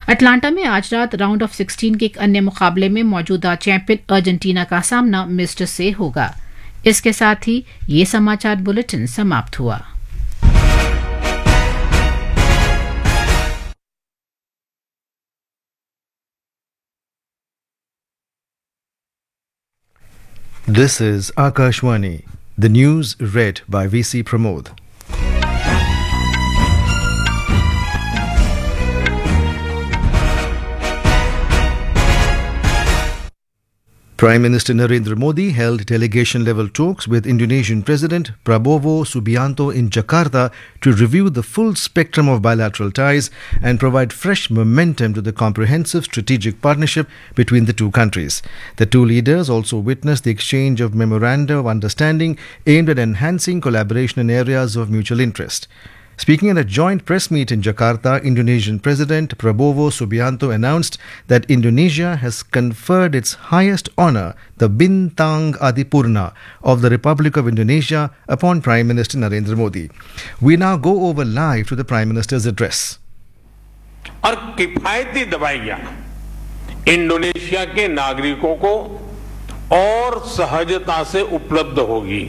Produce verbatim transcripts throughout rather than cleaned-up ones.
Atlanta में आज रात राउंड ऑफ सिक्सटीन के एक अन्य मुकाबले में मौजूदा चैंपियन अर्जेंटीना का सामना मिस्र से होगा। इसके साथ ही ये समाचार बुलेटिन समाप्त हुआ। This is Akashwani. The news read by V C Pramod. Prime Minister Narendra Modi held delegation-level talks with Indonesian President Prabowo Subianto in Jakarta to review the full spectrum of bilateral ties and provide fresh momentum to the comprehensive strategic partnership between the two countries. The two leaders also witnessed the exchange of memoranda of understanding aimed at enhancing collaboration in areas of mutual interest. Speaking at a joint press meet in Jakarta, Indonesian President Prabowo Subianto announced that Indonesia has conferred its highest honor, the Bintang Adipurna of the Republic of Indonesia, upon Prime Minister Narendra Modi. We now go over live to the Prime Minister's address. और किफायती दवाइयां Indonesia के नागरिकों को और सहजता से उपलब्ध होगी।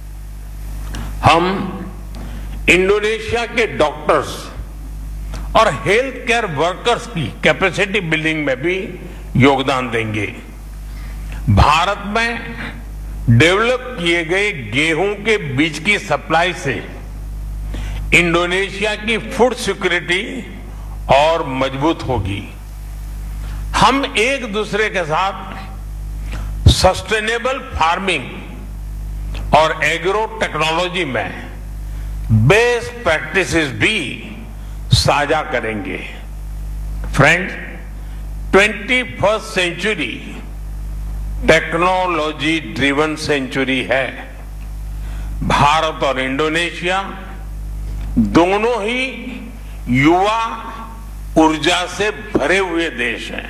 हम इंडोनेशिया के डॉक्टर्स और हेल्थ केयर वर्कर्स की कैपेसिटी बिल्डिंग में भी योगदान देंगे। भारत में डेवलप किए गए गेहूं के बीज की सप्लाई से इंडोनेशिया की फूड सिक्योरिटी और मजबूत होगी। हम एक दूसरे के साथ सस्टेनेबल फार्मिंग और एग्रो टेक्नोलॉजी में बेस्ट प्रैक्टिसेस भी साझा करेंगे। Friends, twenty first century technology driven century है। भारत और इंडोनेशिया दोनों ही युवा ऊर्जा से भरे हुए देश हैं।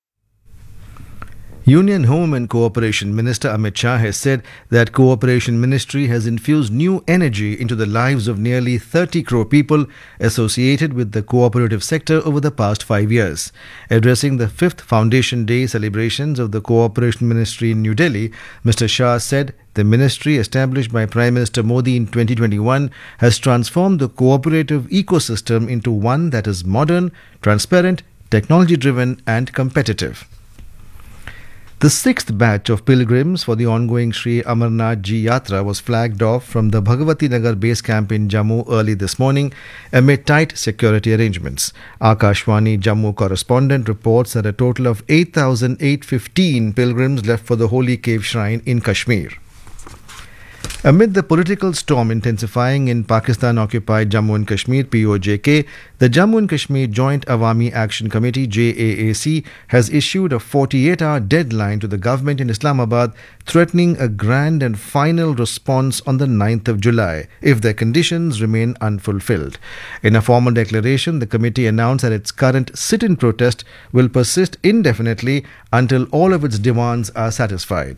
Union Home and Cooperation Minister Amit Shah has said that Cooperation Ministry has infused new energy into the lives of nearly thirty crore people associated with the cooperative sector over the past five years. Addressing the fifth Foundation Day celebrations of the Cooperation Ministry in New Delhi, Mister Shah said the ministry established by Prime Minister Modi in twenty twenty-one has transformed the cooperative ecosystem into one that is modern, transparent, technology-driven and competitive. The sixth batch of pilgrims for the ongoing Sri Amarnath Ji Yatra was flagged off from the Bhagavati Nagar base camp in Jammu early this morning amid tight security arrangements. Akashwani Jammu correspondent reports that a total of eight thousand eight hundred fifteen pilgrims left for the Holy Cave Shrine in Kashmir. Amid the political storm intensifying in Pakistan-occupied Jammu and Kashmir P O J K, the Jammu and Kashmir Joint Awami Action Committee J A A C has issued a forty-eight hour deadline to the government in Islamabad, threatening a grand and final response on the ninth of July if their conditions remain unfulfilled. In a formal declaration, the committee announced that its current sit-in protest will persist indefinitely until all of its demands are satisfied.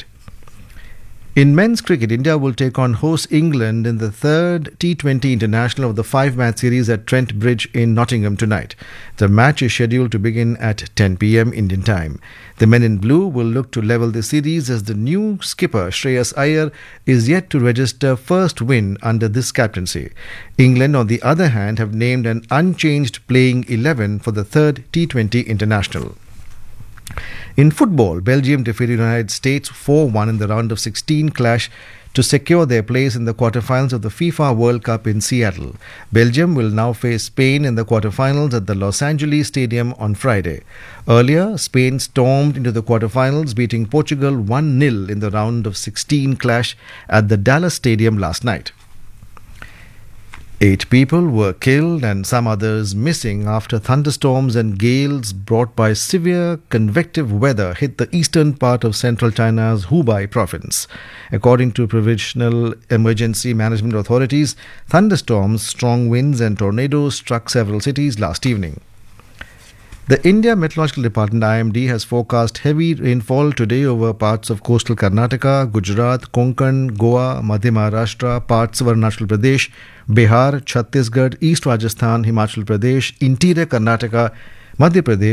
In men's cricket, India will take on host England in the third T twenty International of the five-match series at Trent Bridge in Nottingham tonight. The match is scheduled to begin at ten p m Indian time. The men in blue will look to level the series as the new skipper Shreyas Iyer is yet to register first win under this captaincy. England, on the other hand, have named an unchanged playing eleven for the third T twenty International. In football, Belgium defeated the United States four one in the round of sixteen clash to secure their place in the quarterfinals of the FIFA World Cup in Seattle. Belgium will now face Spain in the quarterfinals at the Los Angeles Stadium on Friday. Earlier, Spain stormed into the quarterfinals, beating Portugal one nil in the round of sixteen clash at the Dallas Stadium last night. Eight people were killed and some others missing after thunderstorms and gales brought by severe convective weather hit the eastern part of central China's Hubei province. According to provincial emergency management authorities, thunderstorms, strong winds and tornadoes struck several cities last evening. The India Meteorological Department I M D has forecast heavy rainfall today over parts of coastal Karnataka, Gujarat, Konkan, Goa, Madhya Maharashtra, parts of Arunachal Pradesh, Bihar, Chhattisgarh, East Rajasthan, Himachal Pradesh, interior Karnataka, Madhya Pradesh,